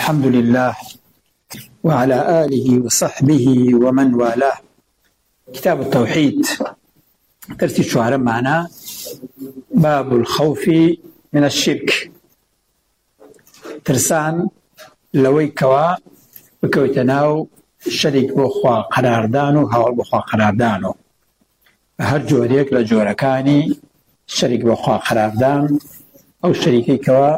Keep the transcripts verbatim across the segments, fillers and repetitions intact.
الحمد لله وعلى آله وصحبه ومن والاه. كتاب التوحيد درس الشعراء معنا. باب الخوف من الشرك. ترسان لوي كوا بكوتناو الشريك بخوا قراردانو هاول بخوا قراردانو هر جوريك لجوركاني الشريك بخوا قراردان أو الشريكي كوا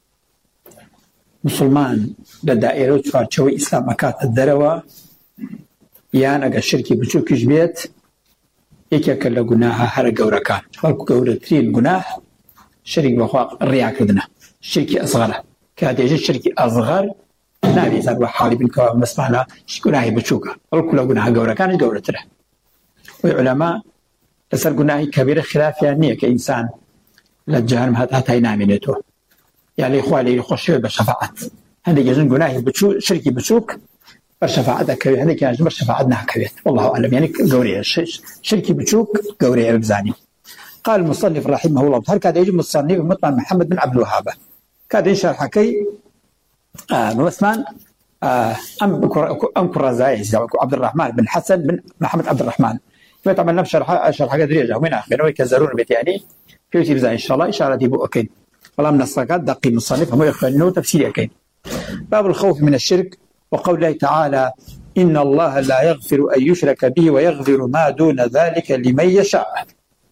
مسلمان لدائرة تفارشوي إسلام مكات الدروة يان أجا الشركي بشوكش بيت يكي كلا جناها هر جوركان فالكو جورتين جناح شريك بخوا الرياء كدنا الشركي أصغر كهذا يجي الشركي أصغر نبي زاد وحالي بالكواب مسمعنا جناهي بشوكا فالكو جناها جوركان جورتره. والعلماء تسأل جناهي كبيرة خلاف يعني كإنسان للجهنم هاتها ينامينته يعني إخواني يخشوا بالشفاعة هذا يجون جناهي بشوك شركي بشوك بالشفاعة كبير هذا كان بالشفاعة كبير والله أعلم يعني قوري شركي بشوك قوري بزاني. قال المصنف رحمه الله هل كان يجي المصنف مطمع محمد بن عبد الوهاب كان ينشر حكي آه مثلا آه أم أم كرزاي عبد الرحمن بن حسن بن محمد عبد الرحمن فطبعا نفس شرح شرح حاجة دريجة ومن آخر ويكزرون بيت يعني في بزاي إن شاء الله إشارة دي بو أكيد والله من الصلاة دقي مصنف هم يخلونه تفسير أكيد. باب الخوف من الشرك وقول الله تعالى إن الله لا يغفر أن يشرك به ويغفر ما دون ذلك لمن يشاء.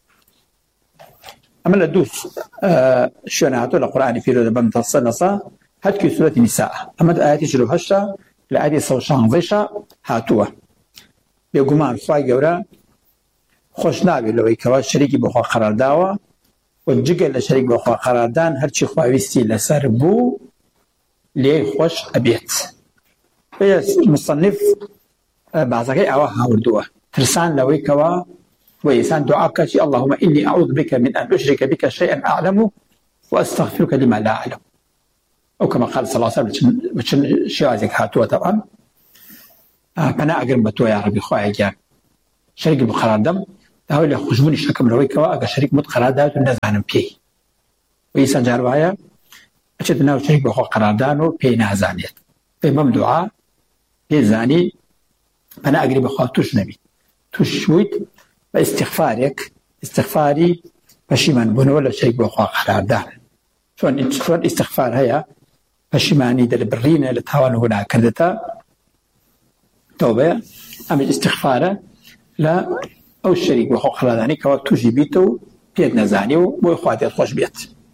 أما لدوس آه شناعته القرآن في رد بمت الصنصة هتكي سورة النساء أما الآيات يشلو هشة الآيات صوشان ضيشة هاتوه بيقومان فاي قورا خوش نابي لو يكوا شريكي بخوا قرار داوة والجقل لشريك بخوا قراردان هرچی خواهیستی لسر بو ليه خوش أبيت. المصنف بعضكي أواها وردوه ترسان لوي كوا ويسان دعاء كاشي اللهم إني أعوذ بك من أن أشرك بك شيئا أعلمه وأستغفرك لما لا أعلم أو كما قال صلى الله عليه وسلم بشن شيازك هاتوه طبعا فأنا أقرم بتوه يا ربي خواهي جان شريك بقراردم هؤلاء خشبوني شكم لوي كوا أجا شريك متقرادات ونزعنم بيه ويسان جاروايا أشدنا شريك بخوا قرادانو بيه نازانيت في ممدوعة بيه زاني أنا أقرب بخوا توش نبي توش شويت باستغفارك استغفاري فشيمان بنو ولا شريك بخوا قرادان شون شون استغفار هيا فشيماني دل برينا لتهوان هنا كردتا توبة أم الاستغفار لا أو الشريك بخوا قراداني كوا توجي بيتو بيد نزاني وإخواتي خوش بيت.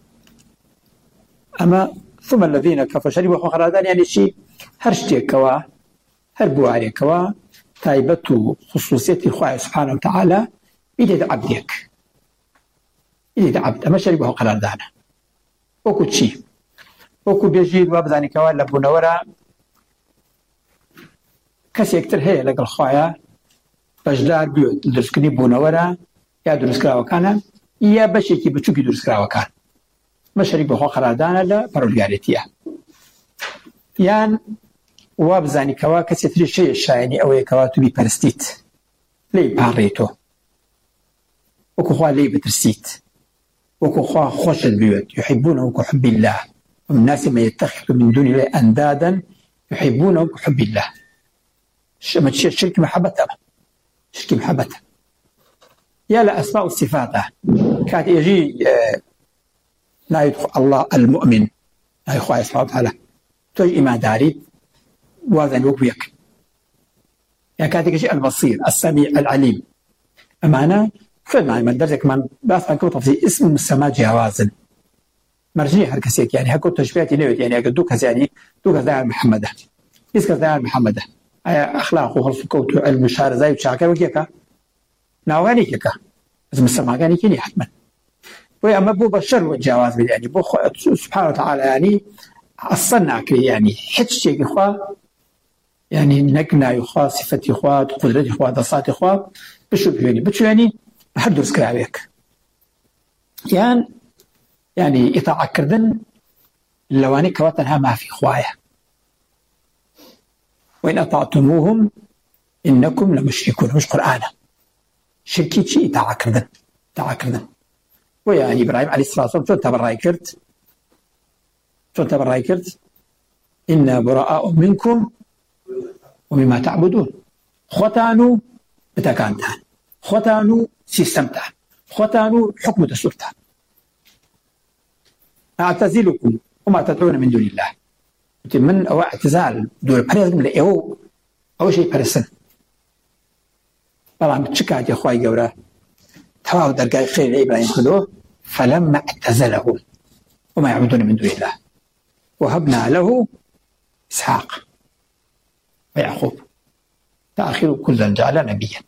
أما ثم الذين كفروا شريك بخوا قراداني يعني شيء هرشتي كوا هربواري كوا تايبته خصوصية إخوة سبحانه وتعالى إيدي عبدك إيدي عبد أما شريك بخوا قرادانا وكو شيء وكو بيجيد وابزاني كوا لبونا ورا كسي يكتر هي لقى الخوايا بجدار بيوت درسكني بونورا يا درسكرا وكان يا بشيكي بتشوكي درسكرا وكان ما شريك بخوا قرادانا لا برولياريتيا يان وابزاني كوا كسيتري شيء شايني او كوا تبي برستيت لي باريتو وكو خوا لي بترسيت وكو خوا خوش البيوت يحبونهم كحب الله ومن الناس ما يتخذ من دون الله اندادا يحبونهم كحب الله ما تشير شرك محبته شرك محبته يا لا أسماء والصفات كانت يجي لا يدخل الله المؤمن لا إخوة سبحانه وتعالى توجي إيمان داري وذن وبيك يعني كانت يجي البصير السميع العليم أمانة فما من درجة من بس أنكم تفصيل اسم السماء جوازا مرجعي هالكسيك يعني هكو تشبيهاتي نيوت يعني أقدوك يعني دوك ذا محمد يسكت ذا محمد أخلاق وخلص كوت المشار زي وشاكر وكيكا ناوغاني كيكا لازم السماء كاني كيني حتما وأما بو بشر والجواز يعني بو سبحانه وتعالى يعني الصنع يعني حتى إخوة يعني نقنا إخوة صفة إخوة قدرة إخوة ضصات إخوة بشو يعني بشو يعني حد رزق عليك يعني يعني إطاعة كردن لواني كواتنها ما في إخوايا وإن أطعتموهم إنكم لمشركون مش قرآن شركي شيء تعاكردن تعاكردن ويعني إبراهيم عليه الصلاة والسلام شو تبرأي كرت شو تبرأي كرت إنا براء منكم ومما تعبدون خوتانو بتاكانتان خوتانو سيستمتان خوتانو حكم دستورتان أعتزلكم وما تدعون من دون الله من أو اعتزال دور بريز من أو أو شيء برسن طبعا بتشكات يا أخوي جورا تواو درجة خير إبراهيم كله فلما اعتزلهم وما يعبدون من دون الله وهبنا له إسحاق ويعقوب تأخير كل جعل نبيا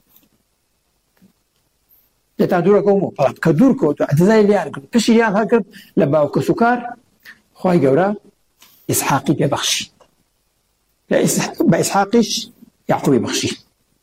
يتعدور قومه طبعا كدور كوتو اعتزال ليان كشي ليان هكذا لباو كسكار أخوي جورا إسحاقي ببخشي لا بإسحاقش يعقوب ببخشي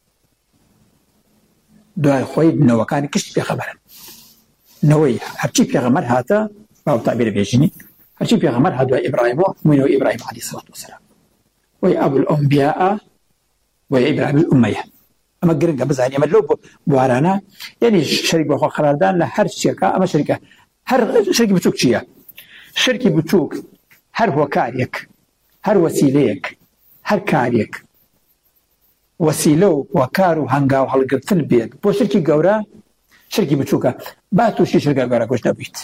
دعاء خوي نو كان كشت بخبر نوي هرشي بخبر هذا ما هو تعبير بيجيني هرشي بخبر هذا إبراهيم ومنو إبراهيم عليه الصلاة والسلام ويا أبو الأنبياء ويا إبراهيم الأمية أما قرن قبل زاني أما لو بوارانا يعني شركة بخو خلاردان لهر شركة أما شركة هر شركة بتوك شيء شركة بتوك هر هو كاريك هر وسيليك هر كاريك وسيلو وكارو هنگاو هلقرتن بيد بو شركي قورا شركي بچوكا باتو شي شركة قورا كوش نبيت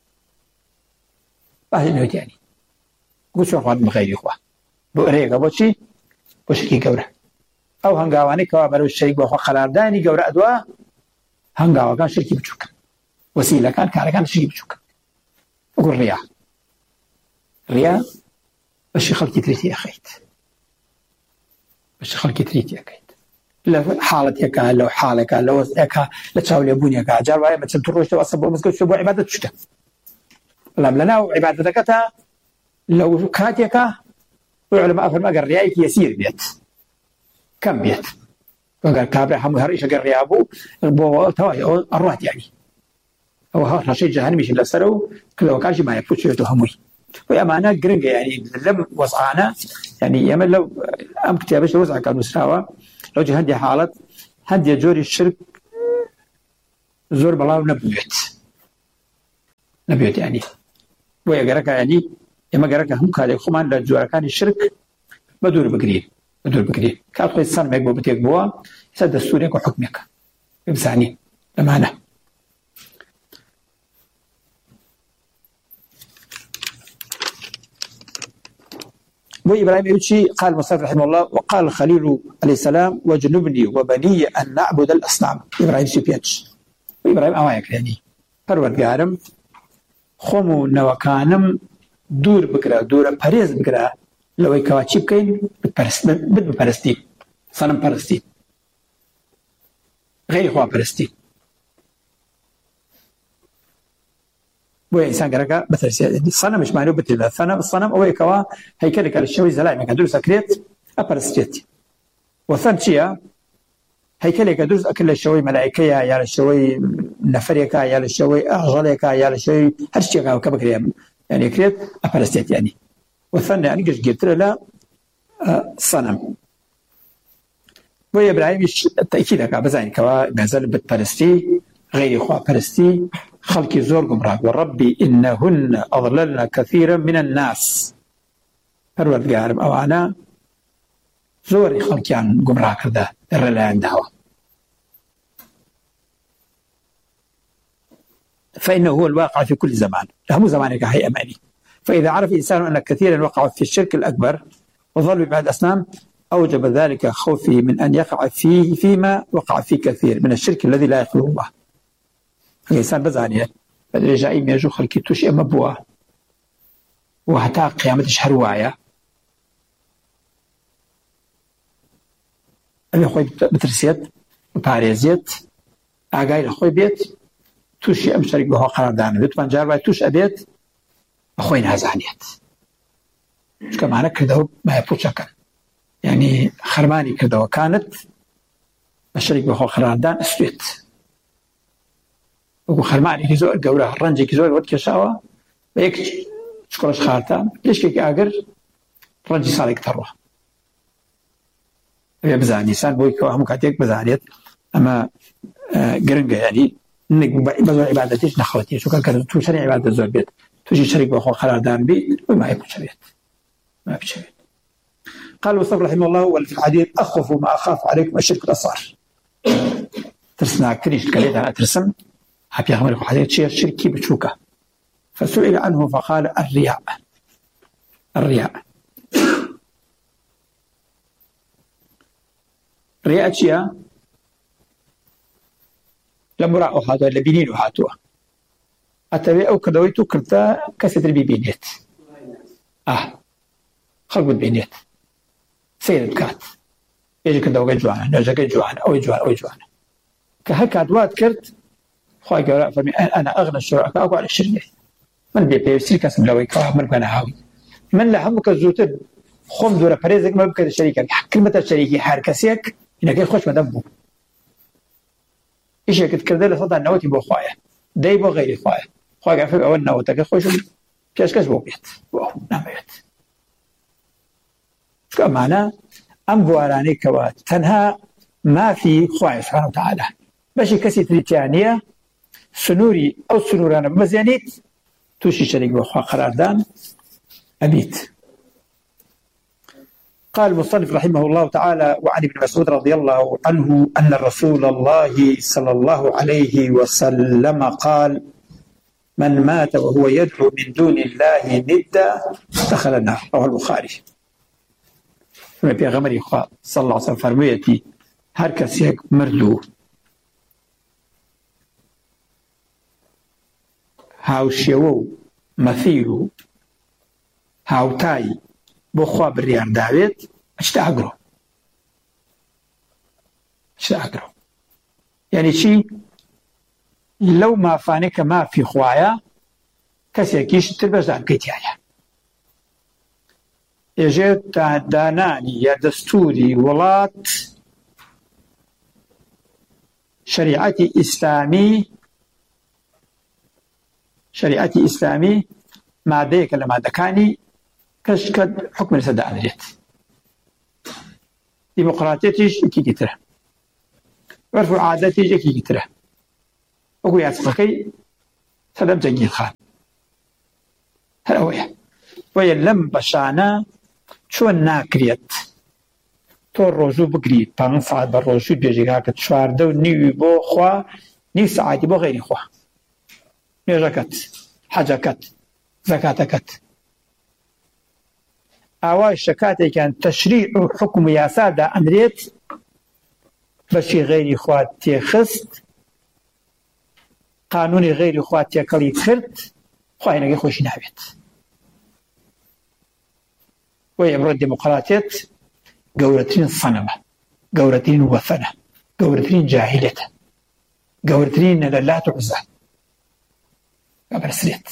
باهي نويت يعني قوش وخوان مغيري خوا بو اريقا بو شي بو شركي قورا او هنگاواني كوا برو الشريك بو خوا خلارداني قورا ادوا هنگاوا كان شركي بچوكا وسيلة كان كارا كان شركي بچوكا اقول رياء رياء بشي خلقي تريتي اخيت بس خلقي تريتي أكيد لا حالتك لو حالك لو وضعك لا تساوي بنيك جار واي ما تروح توصل بمسك شو عبادة شتى لا لنا عبادتك تا لو كاتك وعلماء فرما قال ريايك يسير بيت كم بيت قال كابر هم هريش قال ريابو بو تواي الروات يعني هو هذا شيء جهنمي اللي سروا كل وكاش ما يفوت شيء هموي وأمانة جرينجا يعني لم وصعنا يعني يمن لو أم كتابش وزع كانوا سوا لو جه هندي حالة هندي جوري الشرك زور بلاو نبيت نبيت يعني ويا جركا يعني يما جركا هم كانوا خمان للجوار كان الشرك بدور بقريب بدور بقريب كان خوي الصن ما يبغى بتيجوا سد السوري وحكمك بمسعني أمانة وإبراهيم يوشي قال المصنف رحمه الله وقال الخليل عليه السلام وجنبني وبني أن نعبد الأصنام إبراهيم سيبيتش وإبراهيم أوايك يعني فرود قارم خمو نوكانم دور بكرة دور باريز بكرة لو يكواتشيب كين بد ببرستي صنم برستي غير إخوة برستي وإنسان قرقة مثل الصنم مش معناه بتل الصنم الصنم أو يكوا هيكلك على الشوي زلاعي من كدرس أكليت أبرستيت وثانية هيكلك كدرس أكل الشوي ملائكية يا الشوي نفريكا يا الشوي أعجلكا يا الشوي هالشيء كا كبكريم يعني كليت أبرستيت يعني والثانية يعني قش جبت له الصنم وإبراهيم التأكيد كا بزين كوا نزل بتبرستي غير إخوة برستي خلقي زور قمراء وربي إنهن أضللن كثيرا من الناس فرود قارم أو أنا زوري خلقي عن قمراء كذا الرلا عندها فإنه هو الواقع في كل زمان له زمانك هي أماني فإذا عرف إنسان أن كثيرا وقعوا في الشرك الأكبر وظلوا بعد الأصنام أوجب ذلك خوفه من أن يقع فيه فيما وقع فيه كثير من الشرك الذي لا يخلو الله الإنسان بزانية فالرجائي ميجو خلقي توشي أما بوا وحتى قيامة شهر واعية أبي أخوي بترسيت باريزيت أقايل أخوي بيت توشي أم شريك بها قرار دانا بيت من جار باي توش أبيت أخوي نازانيت مش كمانا كردهو ما يبوشا كان يعني خرماني كردهو كانت الشريك بها قرار دان أسويت وكو خرماني كزور قوله الرنجي كزور ود كشاوة بيك شكرش خارتا ليش كيك آقر رنجي صالك تروح بزاني سان بوي كوا هم كاتيك بزانيت أما قرنقة يعني إنك بزور عبادتيش نخوتي شو كان كذا توشري عبادة زور بيت توجي شريك بأخو خلال دام بيت وما يكون شبيت ما بشبيت قال المصنف رحمه الله وفي الحديث أخف ما أخاف عليكم الشرك الأصغر. ترسنا كريش كليت أنا ترسم أبي أخبركم حديث شيء الشركي بتشوكه. فسئل عنه فقال الرياء. الرياء رياء شيء لم رأوا هذا اللي بينين وهاتوا أتبع أو كدويتو كرتا كسر البيبينيت آه خلق البينيت سيد كات يجي كدو جوانا نجا جوانا أو جوانا أو جوانا كهك أدوات كرت خواي قال فمي أنا أغنى الشركاء أقوى على الشركة من بيبي سيركا سملاوي كواه من كان هاوي من لحمك الزوتر خم دورة فريزك ما بكذا الشركة كلمة الشركة حركسيك إنك يخش مدبو إيش كتكرر له صدق النوتي بخوايا ده يبغى غير خوايا خوايا عارف أول نوتة كخوش كاش كاش بوبيت واو ناميت شو معناه أم بواراني كوا تنها ما في خوايا سبحانه وتعالى باش كسي تريتيانية سنوري أو سنورانا بمزيانيت توشي شريك بخوا قراردان أبيت. قال المصنف رحمه الله تعالى وعن ابن مسعود رضي الله عنه أن رسول الله صلى الله عليه وسلم قال من مات وهو يدعو من دون الله ندا دخل النار. رواه البخاري. في پیغمبر خدا صلى الله عليه وسلم فرمایتی هر کس یک مردو هاوشیو مثیلو هاوتای بخوا بريار داويت اشتاقرو اشتاقرو يعني شيء لو ما فانك ما في خوايا كسيكيش تلبسان كيتيايا يجيت داناني يا دستوري ولات شريعتي إسلامي شريعتي إسلامي ما ديك لما دكاني كشكد حكم السداء عمليات ديمقراطيتيش كي كتره ورفع عاداتيش كي كتره أقول يا صدقي سلام جنجيل خان هل أويا ويلم بشانا شو ناكريت تو روزو بقريت بان ساعة بروزو بيجيغاك تشواردو نيو بو خوا نيو ساعتي بو غيري خوا نيجاكت حاجاكت زكاتكت أواي شكاتي كان تشريع حكم ياسار دا أمريت بشي غير خواتي خست قانوني غير خواتي كلي خرت خواهي نجي خوشي نابت ويمرو الديمقراطيات قورتين صنمة قورتين وثنة قورتين جاهلة قورتين لا تعزى قبل سريت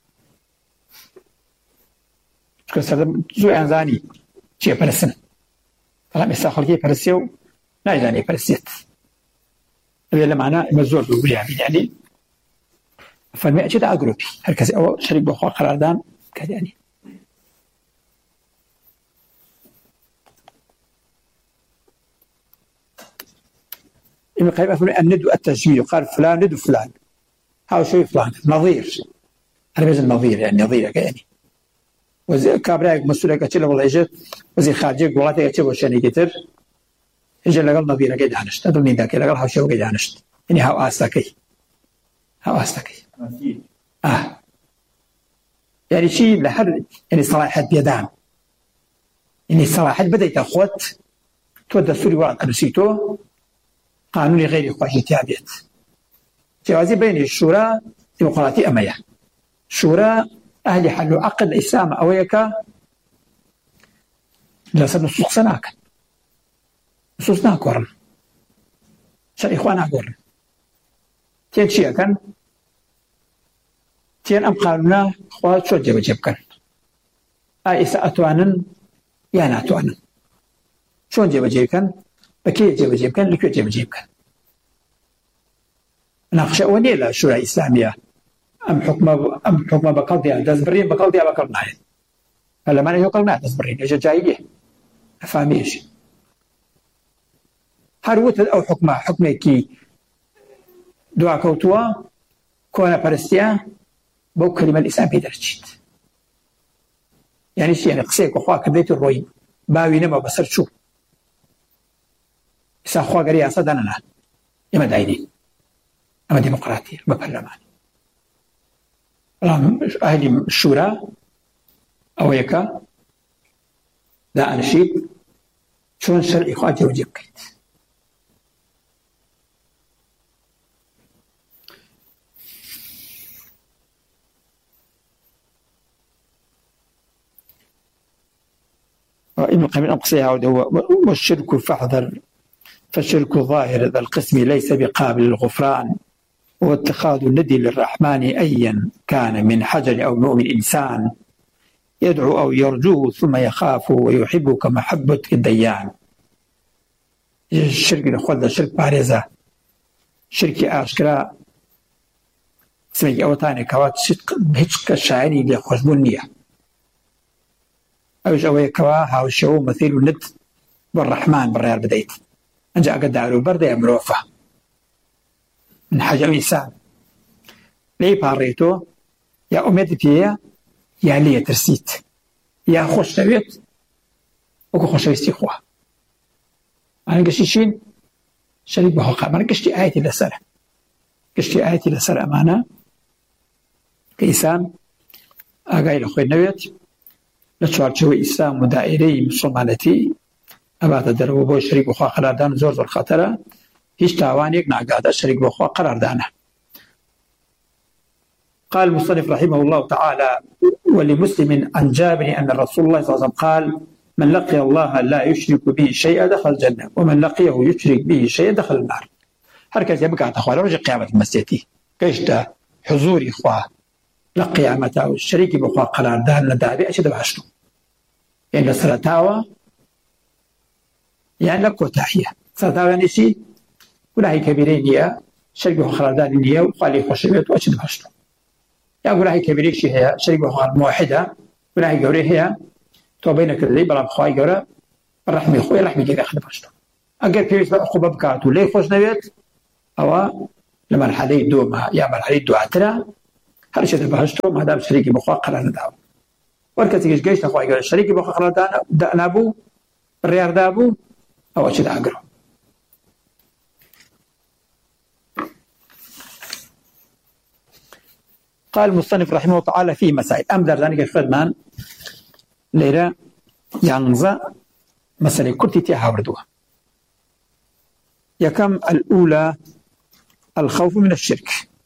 زو انزاني شيء برسن فلا مساخل كي برسيو لا يعني برسيت هذا معناه مزور بقولها يعني فما أجد أقربي هركز أو شريك بخوا قراردان كذا يعني ابن القيم أقول الند التشبيه قال فلان ند فلان هاو شيء فلان نظير أنا بيجي النظير يعني نظير يعني وزير كابراك مسؤول كتير والله إجت وزير خارجية قواتي كتير وشاني كتير إجا لقال نظير كيد عنشت هذا من ذاك لقال هاوشيو كيد عنشت يعني هاو أستكي هاو أستكي آه يعني شيء لحد يعني صلاحات بيدان يعني صلاحات بدأت أخوت تودى السوري وعد أنسيتو قانوني غير قوي تابعت توازي بين الشورى ديمقراطية أمية شورى أهل حلو عقد الإسلام أويكا لسنا نصوص سناك نصوص ناكورن شر إخوانا كورن تين شيئا كان تين أم قانونا خوات شو جيب جيب كان آئسا أتوانن يانا أتوانن شون جيب جيب كان بكي جيب جيب كان لكي جيب جيب كان ناقشة ونيلة شورى إسلامية أم حكم أم حكم بقضية دزبرين بقضية بقلنا هلا ما نيقلنا دزبرين إيش جاية فاهميش هروت أو حكمة حكمة كي دعاء كوتوا كونا برستيا بو كلمة الإسلام بدرجت يعني شيء يعني قصيك وخوا كبيت الروي باوی نەما بەسەر چوو ئێستا خوا گەری یاسا دانەنا ئێمە داینین ئەمە دیموقراتیە بە پەرلەمانی بەڵام ئاهلی شورا ئەوەیە کە دائەنشیت چۆن شەرعی خوا جێوجێ بکەیت. ابن القيم أقصيها والشرك فاحذر فالشرك ظاهر ذا القسم ليس بقابل الغفران واتخاذ الندي للرحمن أيا كان من حجر أو نوع من إنسان يدعو أو يرجوه ثم يخاف ويحب كمحبة الديان. الشرك الأخوة الشرك بارزة شرك أشكرا سمعي أوتاني كوات هيك الشاعري لخشبونية أوش أوي كوا هاو شو مثيل الند بالرحمن بالريال بديت أنجا قد دعوا برد يا مروفة من حاجة إنسان ليه باريتو يا أميتي فيها يا ليه ترسيت يا خوش تبيت وكو خوش يستيخوا أنا قشيشين شريك بحقا أنا قشتي آيتي لسر قشتي آيتي لسر أمانة كإنسان أقاي لأخوي النبيت لشوارچوی اسلام و دائره مسلمانەتی ئەباتە دەرەوە بۆ شەریک بەخوا قەراردان زۆر زۆر خەتەرە هیچ تاوانێک ناگاتە شەریک بەخوا قەراردانە. قال المصنف رحمه الله تعالى ولمسلم عن جابر أن رسول الله صلى الله عليه وسلم قال من لقي الله لا يشرك به شيئا دخل الجنة ومن لقيه يشرك به شيئا دخل النار. هركز يبقى أخوة رجع قيامة المسيتي كيشتا حضور إخوة لقيامته والشريك بخوا قراردان لدابي أشد بحشتو يعني سرطاوة يعني لكو تحية سرطاوة نسي ولاهي كبيرين يا شريك بخوا قراردان نيا وقالي خوشبيت وأشد بحشتو يعني ولاهي كبيرين شي هي شريك بخوا موحدة ولاهي قوري هي تو بينك اللي بلا بخواي قورا الرحمي خوي الرحمي جيري أخد بحشتو أقل كيف يسبق أخو ببكاتو ليه خوش نبيت أو لما الحالي دوما يا مرحلي دواتنا هر شيء بهشتو ما دام شريكي بخوا قرار داو وركتيش جيش تخوا يقول شريكي بخوا قرار دانابو الريار دابو او اشد اقرو قال المصنف رحمه الله تعالى في مسائل امدر ذلك الفدمان ليرة ينزا مسألة كرتي تيها وردوها يكم الأولى الخوف من الشرك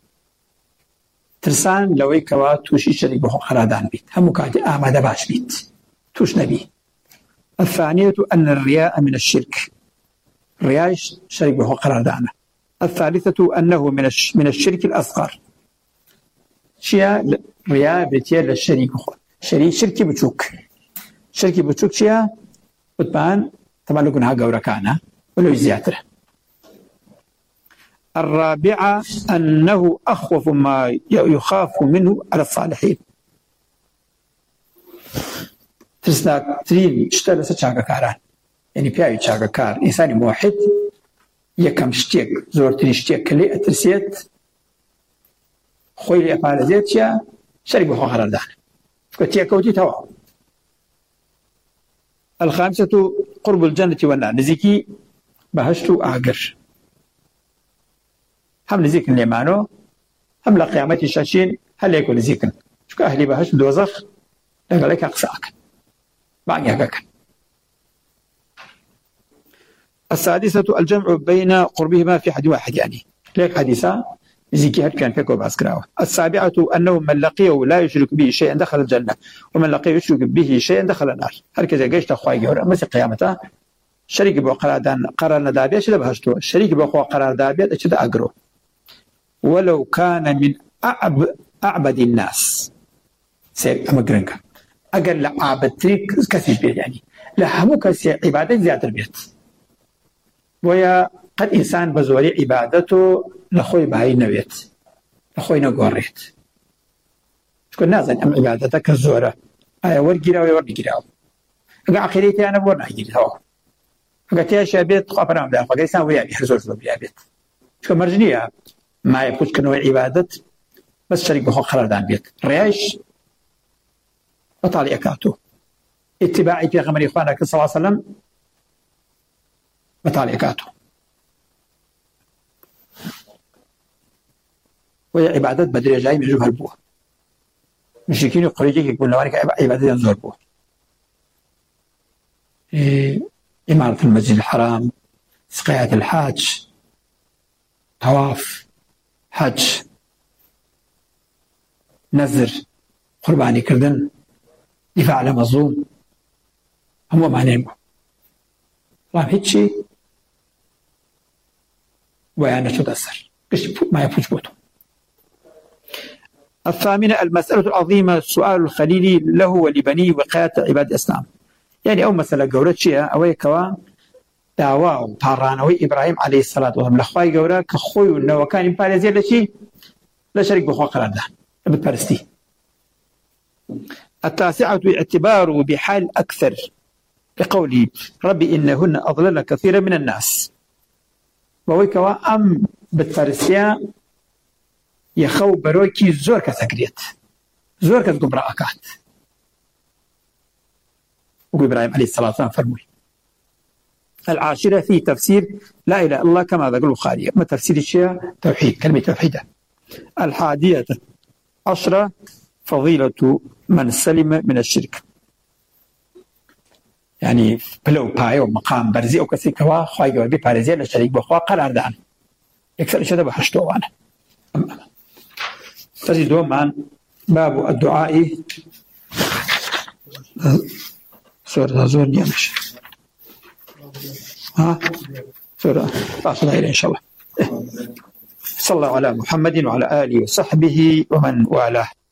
ترسان لوي كوا توشي شريك بخو قرادان بيت همو كاتي آماده باش بيت توش نبي. الثانية أن الرياء من الشرك الرياء شريك بخو قرادان. الثالثة أنه من من الشرك الأصغر شيا رياء بيتيا للشريك بخو شريك شركي بتشوك شركي بتشوك شيا وطبعا طبعا لكن ها قورا كانا ولو زيادة. الرابعة أنه أخوف ما يخاف منه على الصالحين ترسنا ترين اشتغل سشاقة كاران يعني بيعي شاقة كار إنسان موحد يكم شتيك زور ترين شتيك كلي أترسيت خويلي أفعال زيتيا شريك بخو خرار دانا فكتيا كوتي توا. الخامسة قرب الجنة والنار نزيكي بهشتو أعقر هم نزيكن ليمانو هم لقيامتي شاشين هل يكون نزيكن شو أهلي بهش دوزخ لقى لك أقصاك باقي هكاك. السادسة الجمع بين قربهما في حد واحد يعني ليك حديثة نزيكي هل كان فيكو باسكراوة. السابعة أنه من لقيه لا يشرك به شيئا دخل الجنة ومن لقيه يشرك به شيئا دخل النار. هركذا قيش تخواي جورا مسي قيامته شريك بو قرادان قرار ندابيا شده بهشتو شريك بو قرار دابيا شده أقرو ولو كان من أعب أعبد الناس سير أما قرنك أقل لأعبد تريك كثير بيت يعني لحمو كثير عبادة زيادة البيت ويا قد إنسان بزوري عبادته لخوي بهاي النبيت لخوي نقوريت شكون نازل أم عبادتك الزورة آية ورقراوي ورقراوي أقا عقيريتي أنا بورنا عقيريتها أقا تياشا بيت خافنا مدان فقا إنسان ويا بيحرزور زور بيا بيت شكون مرجنية ما يكون كنوع عبادة بس شريك بخو قرار دان بيت رياش وطالي أكاتو اتباعي في غمر إخوانك صلى الله عليه وسلم متعلقاته وهي عبادة بدري جاي من جبهة البوه مشركين يقولون يقول لوانك عبادة ينزل بوه إيه إمارة المسجد الحرام سقاية الحاج طواف حج نذر قرباني كردن دفاع على مظلوم هم معنى الله هيتشي وأنا شو تأثر ما يفوت بوته. الثامنة المسألة العظيمة سؤال الخليل له ولبنيه وقاية عباد الإسلام. يعني أو مسألة قولة شيئا أو كوا دعوة طارانوي إبراهيم عليه الصلاة والسلام لخواي قولة كخوي إنه وكان يبارزي لشيء لا شريك بخوا قرار ده بتبارستي. التاسعة اعتباره بحال أكثر بقوله ربي إنهن أضلل كثيرا من الناس وهو كوا أم بتبارستيا يخو بروكي زور كثقريت زور كثقبراء أكاد وإبراهيم عليه الصلاة والسلام فرموي. العاشرة في تفسير لا إله إلا الله كما ذكر البخاري ما تفسير الشيء توحيد كلمة توحيدة. الحادية عشرة فضيلة من سلم من الشرك يعني بلو باي ومقام برزي أو كسي كوا خواهي جوابي بارزي للشريك بخوا قرار دان يكسر إشادة بحشتو وانا. تجدوا معا باب الدعاء سورة زور نيامش ها سورة أصلها إليه إن شاء الله. صلى الله على محمد وعلى آله وصحبه ومن والاه.